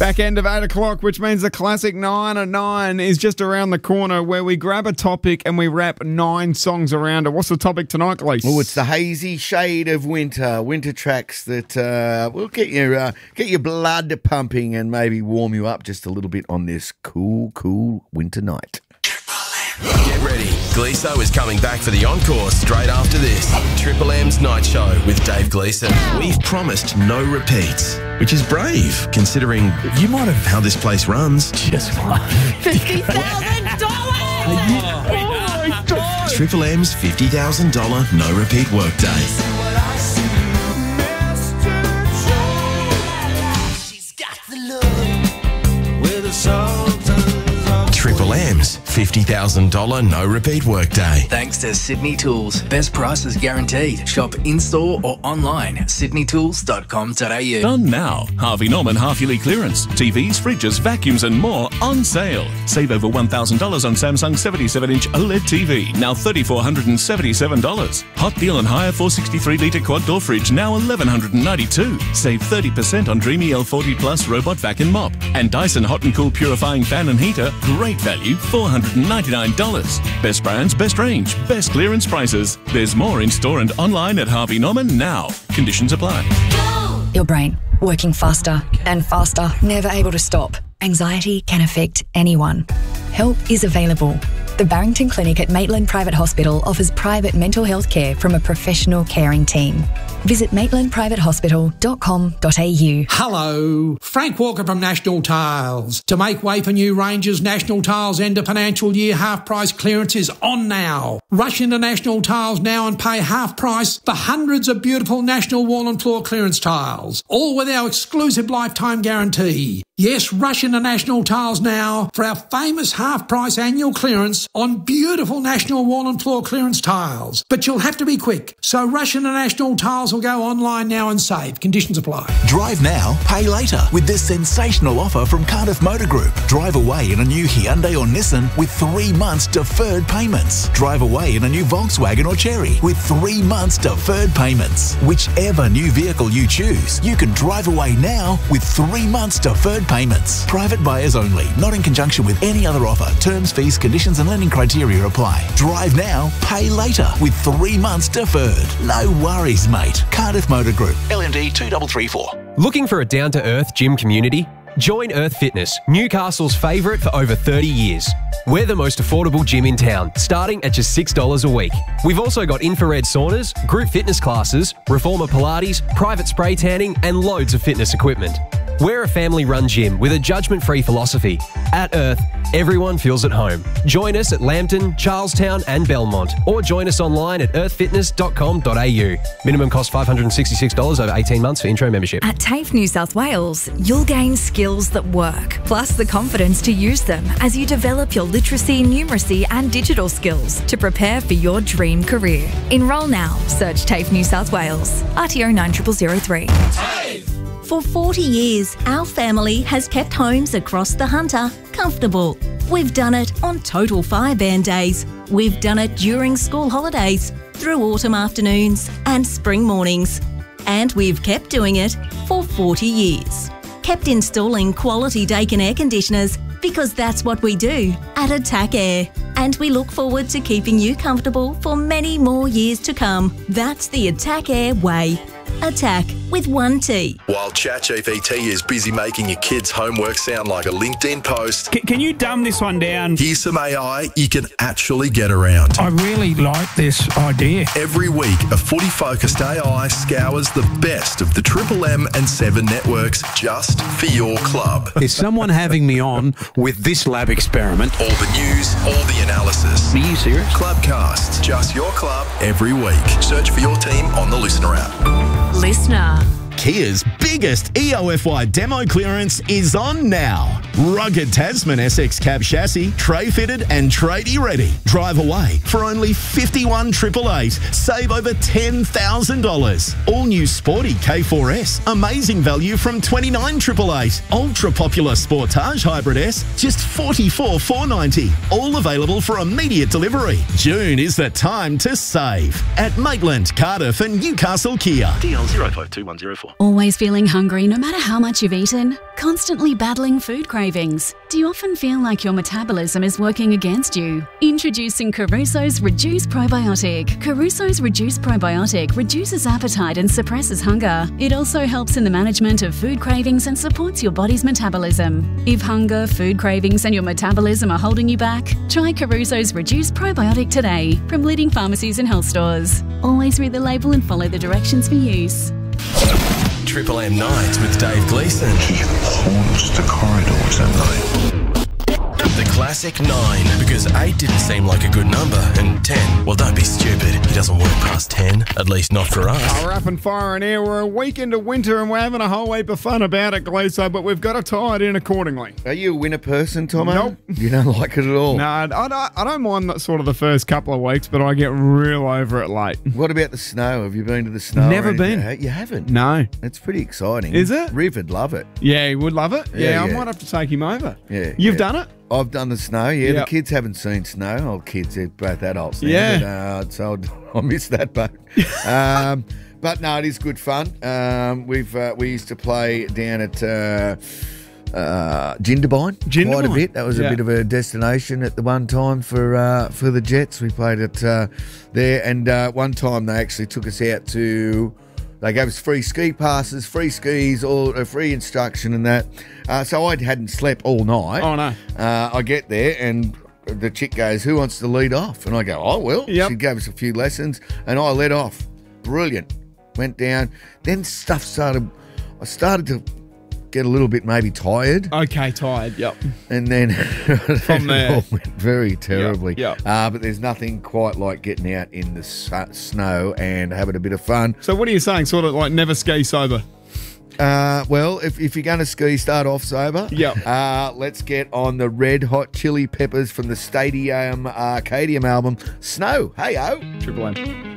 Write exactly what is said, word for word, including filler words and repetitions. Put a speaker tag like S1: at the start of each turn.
S1: Back end of eight o'clock, which means the classic nine at nine is just around the corner, where we grab a topic and we wrap nine songs around it. What's the topic tonight, Glees?
S2: Oh, it's the hazy shade of winter. Winter tracks that uh, will get your uh, get your blood pumping and maybe warm you up just a little bit on this cool, cool winter night.
S3: Get ready. Gleeso is coming back for the encore straight after this. Triple M's Night Show with Dave Gleeson. We've promised no repeats, which is brave, considering you might have how this place runs.
S4: Just one.
S5: fifty thousand dollars!
S4: Oh, my God.
S3: Triple M's fifty thousand dollars no repeat workday. Triple M's fifty thousand dollars no repeat workday.
S6: Thanks to Sydney Tools. Best prices guaranteed. Shop in-store or online at sydney tools dot com dot a u.
S7: Done now. Harvey Norman half-yearly clearance. T Vs, fridges, vacuums and more on sale. Save over one thousand dollars on Samsung seventy-seven inch OLED T V. Now three thousand four hundred seventy-seven dollars. Hot deal on higher four hundred sixty-three litre quad door fridge. Now one thousand one hundred ninety-two dollars. Save thirty percent on Dreamy L forty Plus robot vac and mop. And Dyson Hot and Cool purifying fan and heater. Great value, four hundred ninety-nine dollars. Best brands, best range, best clearance prices. There's more in store and online at Harvey Norman now. Conditions apply.
S8: Your brain, working faster and faster, never able to stop. Anxiety can affect anyone. Help is available. The Barrington Clinic at Maitland Private Hospital offers private mental health care from a professional caring team. Visit maitland private hospital dot com dot a u.
S9: Hello, Frank Walker from National Tiles. To make way for new ranges, National Tiles end of financial year half price clearance is on now. Rush into National Tiles now and pay half price for hundreds of beautiful National wall and floor clearance tiles, all with our exclusive lifetime guarantee. Yes, rush into National Tiles now for our famous half price annual clearance on beautiful National wall and floor clearance tiles. But you'll have to be quick, so rush into National Tiles or go online now and save. Conditions apply.
S10: Drive now, pay later with this sensational offer from Cardiff Motor Group. Drive away in a new Hyundai or Nissan with three months deferred payments. Drive away in a new Volkswagen or Chery with three months deferred payments. Whichever new vehicle you choose, you can drive away now with three months deferred payments. Private buyers only, not in conjunction with any other offer. Terms, fees, conditions and lending criteria apply. Drive now, pay later with three months deferred. No worries, mate. Cardiff Motor Group, L M D two three three four.
S11: Looking for a down-to-earth gym community? Join Earth Fitness, Newcastle's favourite for over thirty years. We're the most affordable gym in town, starting at just six dollars a week. We've also got infrared saunas, group fitness classes, reformer Pilates, private spray tanning and loads of fitness equipment. We're a family-run gym with a judgment-free philosophy. At Earth, everyone feels at home. Join us at Lambton, Charlestown and Belmont, or join us online at earth fitness dot com dot a u. Minimum cost five hundred sixty-six dollars over eighteen months for intro membership.
S8: At TAFE New South Wales, you'll gain skills that work, plus the confidence to use them as you develop your literacy, numeracy and digital skills to prepare for your dream career. Enrol now. Search TAFE New South Wales. R T O nine zero zero zero three.
S5: For forty years, our family has kept homes across the Hunter comfortable. We've done it on Total Fire Band days. We've done it during school holidays, through autumn afternoons and spring mornings. And we've kept doing it for forty years. Kept installing quality Daikin air conditioners because that's what we do at Attack Air. And we look forward to keeping you comfortable for many more years to come. That's the Attack Air way. Attack with one T.
S3: While ChatGPT is busy making your kids' homework sound like a LinkedIn post,
S12: can, can you dumb this one down?
S3: Here's some A I you can actually get around.
S12: I really like this idea.
S3: Every week, a footy-focused A I scours the best of the Triple M and Seven networks just for your club.
S13: Is someone having me on with this lab experiment?
S3: All the news, all the analysis.
S13: Are you serious?
S3: Clubcast, just your club every week. Search for your team on the Listener app.
S8: Listener.
S14: Kia's biggest E O F Y demo clearance is on now. Rugged Tasman S X cab chassis, tray fitted and tradie ready. Drive away for only fifty-one eight eight eight. Save over ten thousand dollars. All new sporty K four S, amazing value from twenty-nine eight eight eight. Ultra popular Sportage Hybrid S, just forty-four four ninety. All available for immediate delivery. June is the time to save at Maitland, Cardiff and Newcastle Kia.
S15: D L zero five two one zero five. for.
S16: Always feeling hungry no matter how much you've eaten? Constantly battling food cravings? Do you often feel like your metabolism is working against you? Introducing Caruso's Reduce Probiotic. Caruso's Reduce Probiotic reduces appetite and suppresses hunger. It also helps in the management of food cravings and supports your body's metabolism. If hunger, food cravings and your metabolism are holding you back, try Caruso's Reduce Probiotic today from leading pharmacies and health stores. Always read the label and follow the directions for use.
S3: Triple M Nights with Dave Gleeson. He haunts the corridors at night. The classic nine, because eight didn't seem like a good number, and ten, well, don't be stupid. He doesn't work past ten, at least not for us.
S1: Our rapid fire and air. We're a week into winter and we're having a whole heap of fun about it, Gleeso, but we've got to tie it in accordingly.
S2: Are you a winter person, Tomo?
S1: Nope.
S2: You don't like it at all?
S1: No, I don't, I don't mind that sort of the first couple of weeks, but I get real over it late.
S2: What about the snow? Have you been to the snow?
S1: Never been.
S2: You haven't?
S1: No.
S2: It's pretty exciting.
S1: Is it?
S2: Riv would love it.
S1: Yeah, he would love it. Yeah,
S2: Yeah,
S1: I
S2: yeah.
S1: might have to take him over.
S2: Yeah.
S1: You've
S2: yeah.
S1: done it?
S2: I've done the snow, yeah.
S1: Yep.
S2: The kids haven't seen snow. Oh, kids, they're both adults now.
S1: Yeah.
S2: But, uh, so I missed that boat. um, but no, it is good fun. Um, we've uh, we used to play down at uh, uh, Jindabyne quite a
S1: Jindabyne.
S2: bit. That was
S1: Yeah.
S2: a bit of a destination at the one time for uh, for the Jets. We played it uh, there, and uh, one time they actually took us out to. They gave us free ski passes, free skis, all uh, free instruction and that. Uh, so I hadn't slept all night.
S1: Oh, no.
S2: Uh, I get there and the chick goes, "Who wants to lead off?" And I go, "Oh, well."
S1: Yep.
S2: She gave us a few lessons and I led off. Brilliant. Went down. Then stuff started, I started to get a little bit maybe tired.
S1: Okay, tired, yep.
S2: And then
S1: From there.
S2: it all went very terribly.
S1: Yep, yep.
S2: Uh, but there's nothing quite like getting out in the su- snow and having a bit of fun.
S1: So what are you saying? Sort of like never ski sober?
S2: Uh, well, if, if you're going to ski, start off sober.
S1: Yep.
S2: Uh, let's get on the Red Hot Chili Peppers from the Stadium Arcadium album, Snow. Hey-o.
S1: Triple M.